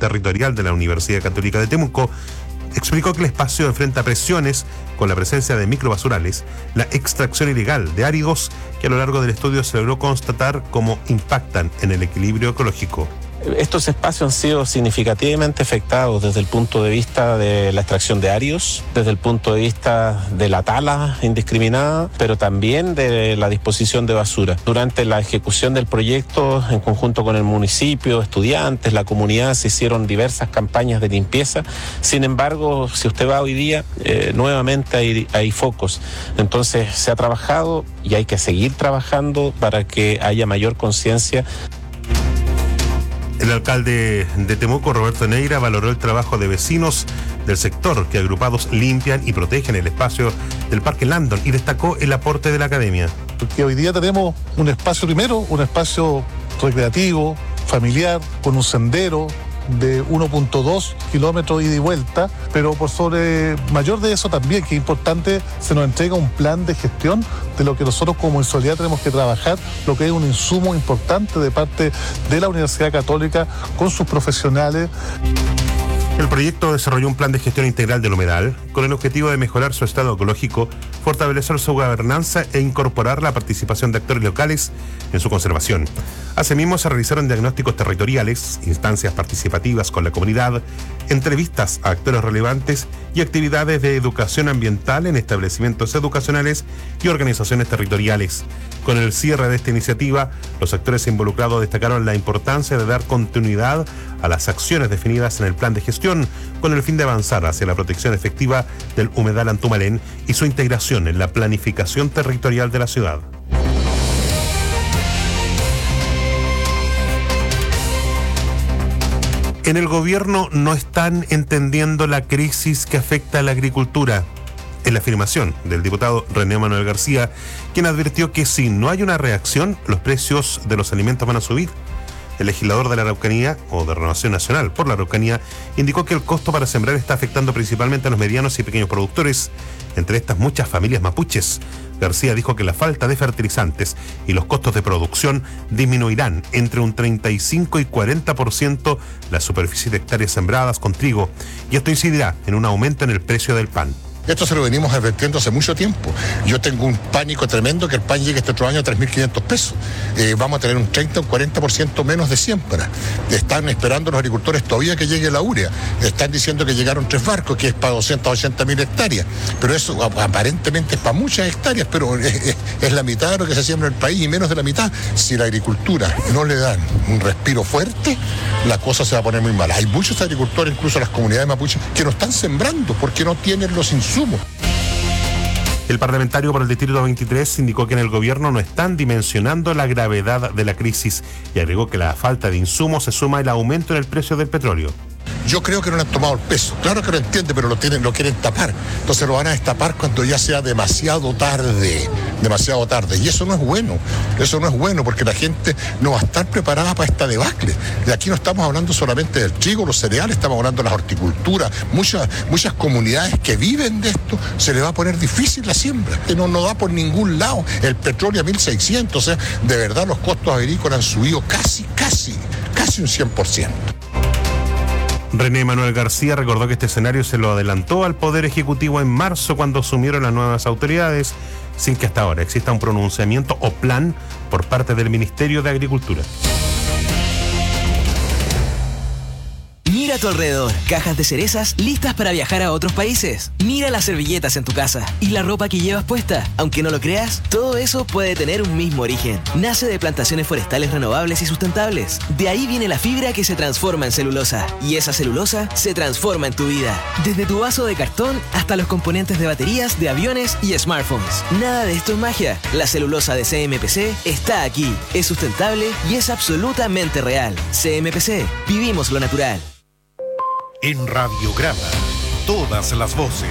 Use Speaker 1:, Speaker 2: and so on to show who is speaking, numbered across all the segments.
Speaker 1: Territorial de la Universidad Católica de Temuco, explicó que el espacio enfrenta presiones con la presencia de microbasurales, la extracción ilegal de áridos, que a lo largo del estudio se logró constatar cómo impactan en el equilibrio ecológico.
Speaker 2: Estos espacios han sido significativamente afectados desde el punto de vista de la extracción de áridos, desde el punto de vista de la tala indiscriminada, pero también de la disposición de basura. Durante la ejecución del proyecto, en conjunto con el municipio, estudiantes, la comunidad, se hicieron diversas campañas de limpieza. Sin embargo, si usted va hoy día, nuevamente hay focos. Entonces se ha trabajado y hay que seguir trabajando para que haya mayor conciencia.
Speaker 1: El alcalde de Temuco, Roberto Neira, valoró el trabajo de vecinos del sector que agrupados limpian y protegen el espacio del Parque Landon y destacó el aporte de la academia.
Speaker 3: Porque hoy día tenemos un espacio un espacio recreativo, familiar, con un sendero de 1.2 kilómetros ida y vuelta, pero por sobre mayor de eso también, que es importante, se nos entrega un plan de gestión de lo que nosotros como municipalidad tenemos que trabajar, lo que es un insumo importante de parte de la Universidad Católica con sus profesionales.
Speaker 1: El proyecto desarrolló un plan de gestión integral del humedal con el objetivo de mejorar su estado ecológico, fortalecer su gobernanza e incorporar la participación de actores locales en su conservación. Asimismo, se realizaron diagnósticos territoriales, instancias participativas con la comunidad, entrevistas a actores relevantes y actividades de educación ambiental en establecimientos educacionales y organizaciones territoriales. Con el cierre de esta iniciativa, los actores involucrados destacaron la importancia de dar continuidad a las acciones definidas en el plan de gestión con el fin de avanzar hacia la protección efectiva del humedal Antumalén y su integración en la planificación territorial de la ciudad. En el gobierno no están entendiendo la crisis que afecta a la agricultura. Es la afirmación del diputado René Manuel García, quien advirtió que si no hay una reacción, los precios de los alimentos van a subir. El legislador de la Araucanía, o de Renovación Nacional por la Araucanía, indicó que el costo para sembrar está afectando principalmente a los medianos y pequeños productores, entre estas muchas familias mapuches. García dijo que la falta de fertilizantes y los costos de producción disminuirán entre un 35 y 40% la superficie de hectáreas sembradas con trigo, y esto incidirá en un aumento en el precio del pan.
Speaker 4: Esto se lo venimos advirtiendo hace mucho tiempo. Yo tengo un pánico tremendo que el pan llegue este otro año a 3.500 pesos. Vamos a tener un 30 o un 40% menos de siembra. Están esperando los agricultores todavía que llegue la urea. Están diciendo que llegaron 3 barcos, que es para 280.000 hectáreas. Pero eso aparentemente es para muchas hectáreas, pero es la mitad de lo que se siembra en el país y menos de la mitad. Si la agricultura no le dan un respiro fuerte, la cosa se va a poner muy mal. Hay muchos agricultores, incluso las comunidades mapuches, que no están sembrando porque no tienen los insumos.
Speaker 1: El parlamentario por el Distrito 23 indicó que en el gobierno no están dimensionando la gravedad de la crisis y agregó que la falta de insumos se suma al aumento en el precio del petróleo.
Speaker 4: Yo creo que no le han tomado el peso. Claro que lo entiende, pero lo quieren tapar. Entonces lo van a destapar cuando ya sea demasiado tarde. Y eso no es bueno. Eso no es bueno porque la gente no va a estar preparada para esta debacle. Y aquí no estamos hablando solamente del trigo, los cereales, estamos hablando de la horticultura. Muchas comunidades que viven de esto, se les va a poner difícil la siembra. Que no da por ningún lado. El petróleo a 1.600. O sea, de verdad los costos agrícolas han subido casi un 100%.
Speaker 1: René Manuel García recordó que este escenario se lo adelantó al Poder Ejecutivo en marzo cuando asumieron las nuevas autoridades, sin que hasta ahora exista un pronunciamiento o plan por parte del Ministerio de Agricultura.
Speaker 5: Mira a tu alrededor, cajas de cerezas listas para viajar a otros países. Mira las servilletas en tu casa y la ropa que llevas puesta. Aunque no lo creas, todo eso puede tener un mismo origen. Nace de plantaciones forestales renovables y sustentables. De ahí viene la fibra que se transforma en celulosa. Y esa celulosa se transforma en tu vida. Desde tu vaso de cartón hasta los componentes de baterías de aviones y smartphones. Nada de esto es magia. La celulosa de CMPC está aquí. Es sustentable y es absolutamente real. CMPC, vivimos lo natural.
Speaker 6: En Radiograma, todas las voces.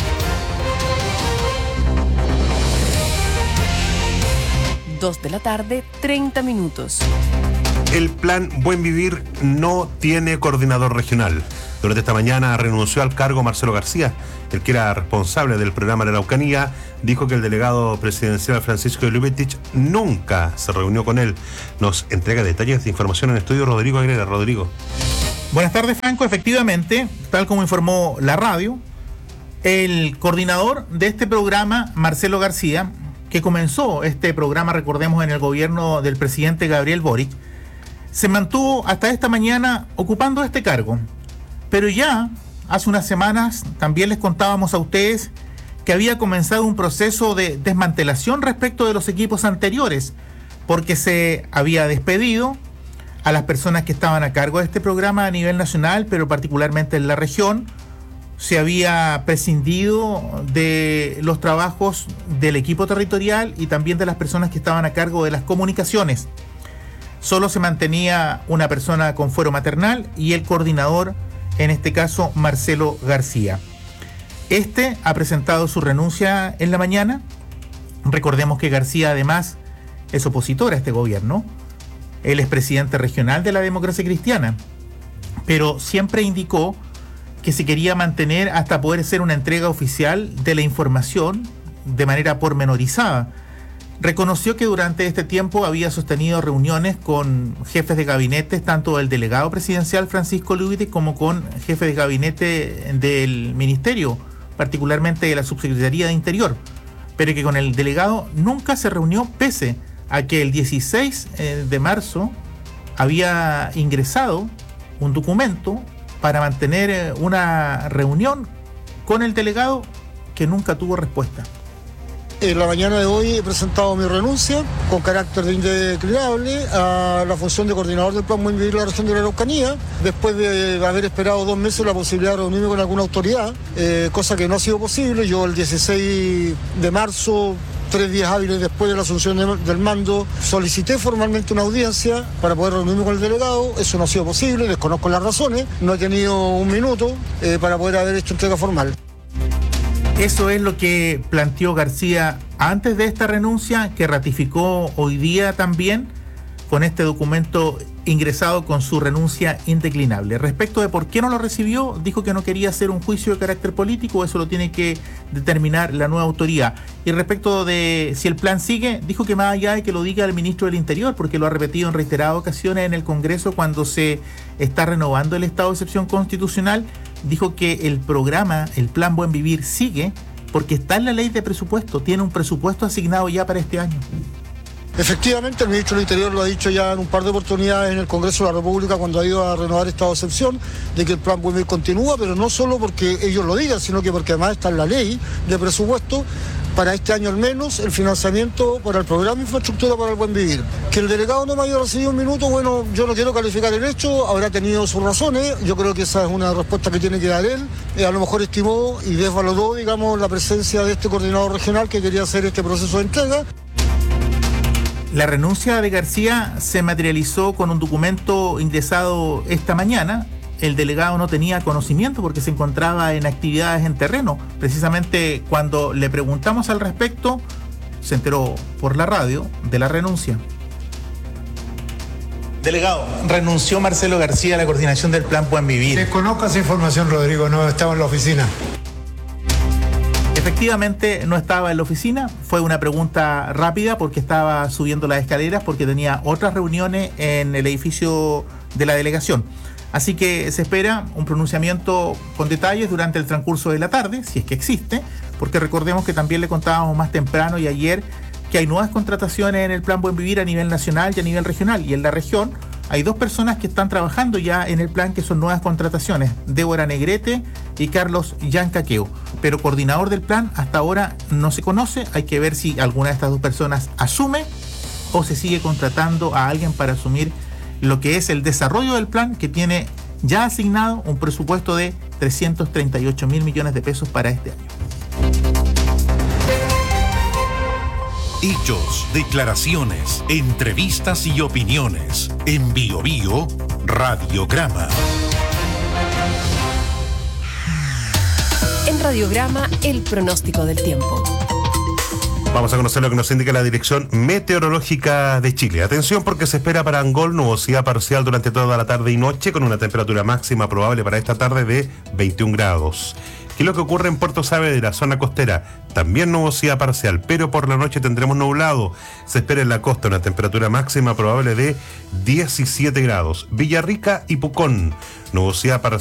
Speaker 7: Dos de la tarde, 30 minutos.
Speaker 1: El plan Buen Vivir no tiene coordinador regional. Durante esta mañana renunció al cargo Marcelo García, el que era responsable del programa de la Araucanía. Dijo que el delegado presidencial Francisco Lubetich nunca se reunió con él. Nos entrega detalles de información en estudio Rodrigo Aguilera. Rodrigo.
Speaker 8: Buenas tardes, Franco. Efectivamente, tal como informó la radio, el coordinador de este programa, Marcelo García, que comenzó este programa, recordemos, en el gobierno del presidente Gabriel Boric, se mantuvo hasta esta mañana ocupando este cargo. Pero ya hace unas semanas también les contábamos a ustedes que había comenzado un proceso de desmantelación respecto de los equipos anteriores, porque se había despedido a las personas que estaban a cargo de este programa a nivel nacional, pero particularmente en la región. Se había prescindido de los trabajos del equipo territorial y también de las personas que estaban a cargo de las comunicaciones. Solo se mantenía una persona con fuero maternal y el coordinador, en este caso Marcelo García. Este ha presentado su renuncia en la mañana. Recordemos que García además es opositor a este gobierno. Él es presidente regional de la Democracia Cristiana, pero siempre indicó que se quería mantener hasta poder hacer una entrega oficial de la información de manera pormenorizada. Reconoció que durante este tiempo había sostenido reuniones con jefes de gabinete, tanto del delegado presidencial Francisco Luite como con jefes de gabinete del ministerio, particularmente de la Subsecretaría de Interior, pero que con el delegado nunca se reunió, pese a que el 16 de marzo había ingresado un documento para mantener una reunión con el delegado que nunca tuvo respuesta.
Speaker 9: En la mañana de hoy he presentado mi renuncia con carácter de indeclinable a la función de coordinador del Plan Buen Vivir de la región de la Araucanía, después de haber esperado 2 meses la posibilidad de reunirme con alguna autoridad, cosa que no ha sido posible. Yo el 16 de marzo, 3 días hábiles después de la asunción del mando, solicité formalmente una audiencia para poder reunirme con el delegado. Eso no ha sido posible, desconozco las razones, no he tenido un minuto para poder haber hecho entrega formal.
Speaker 8: Eso es lo que planteó García antes de esta renuncia, que ratificó hoy día también con este documento ingresado con su renuncia indeclinable. Respecto de por qué no lo recibió, dijo que no quería hacer un juicio de carácter político, eso lo tiene que determinar la nueva autoridad. Y respecto de si el plan sigue, dijo que más allá de que lo diga el ministro del Interior, porque lo ha repetido en reiteradas ocasiones en el Congreso cuando se está renovando el estado de excepción constitucional, dijo que el programa, el Plan Buen Vivir sigue porque está en la ley de presupuesto, tiene un presupuesto asignado ya para este año.
Speaker 9: Efectivamente, el ministro del Interior lo ha dicho ya en un par de oportunidades en el Congreso de la República cuando ha ido a renovar estado de excepción, de que el Plan Buen Vivir continúa, pero no solo porque ellos lo digan, sino que porque además está en la ley de presupuesto para este año al menos el financiamiento para el programa de infraestructura para el buen vivir. Que el delegado no me haya recibido un minuto, bueno, yo no quiero calificar el hecho, habrá tenido sus razones, yo creo que esa es una respuesta que tiene que dar él, a lo mejor estimó y desvaloró, digamos, la presencia de este coordinador regional que quería hacer este proceso de entrega.
Speaker 8: La renuncia de García se materializó con un documento ingresado esta mañana. El delegado no tenía conocimiento porque se encontraba en actividades en terreno. Precisamente cuando le preguntamos al respecto, se enteró por la radio de la renuncia. Delegado, renunció Marcelo García a la coordinación del Plan Buen Vivir.
Speaker 10: Desconozco esa información, Rodrigo, no estaba en la oficina.
Speaker 8: Efectivamente no estaba en la oficina, fue una pregunta rápida porque estaba subiendo las escaleras porque tenía otras reuniones en el edificio de la delegación. Así que se espera un pronunciamiento con detalles durante el transcurso de la tarde, si es que existe, porque recordemos que también le contábamos más temprano y ayer que hay nuevas contrataciones en el Plan Buen Vivir a nivel nacional y a nivel regional, y en la región hay 2 personas que están trabajando ya en el plan que son nuevas contrataciones, Débora Negrete y Carlos Yancaqueo. Pero coordinador del plan hasta ahora no se conoce, hay que ver si alguna de estas 2 personas asume o se sigue contratando a alguien para asumir lo que es el desarrollo del plan, que tiene ya asignado un presupuesto de 338.000 millones de pesos para este año.
Speaker 6: Hechos, declaraciones, entrevistas y opiniones. En Bio Bio, Radiograma.
Speaker 7: En Radiograma, el pronóstico del tiempo.
Speaker 1: Vamos a conocer lo que nos indica la Dirección Meteorológica de Chile. Atención, porque se espera para Angol nubosidad parcial durante toda la tarde y noche, con una temperatura máxima probable para esta tarde de 21 grados. Y lo que ocurre en Puerto Saavedra, zona costera, también nubosidad parcial, pero por la noche tendremos nublado. Se espera en la costa una temperatura máxima probable de 17 grados. Villarrica y Pucón, nubosidad parcial